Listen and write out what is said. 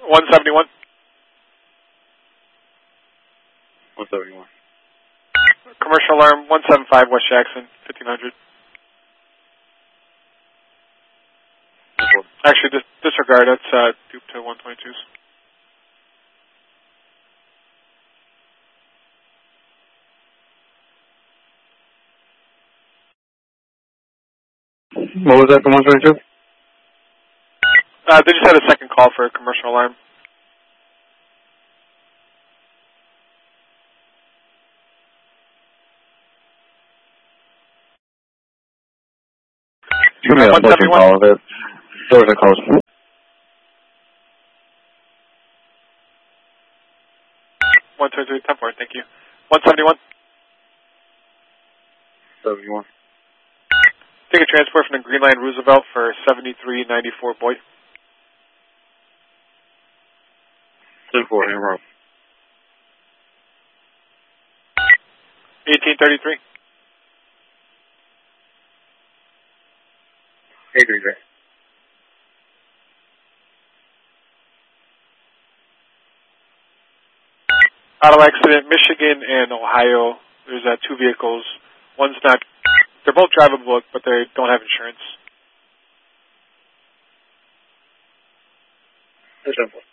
171. 171. Commercial alarm 175 West Jackson, 1500. Actually, disregard. That's dupe to 122s. What was that for 122? They just had a second call for a commercial alarm. Give me a second call of it. There was a call. 123, 10-4, thank you. 171. 71. Take a transport from the Green Line Roosevelt for 7394 Boy. 10-4, Hammer. 1833. 833. Auto accident, Michigan and Ohio. There's two vehicles. One's not, they're both drivable, but they don't have insurance. 10-4.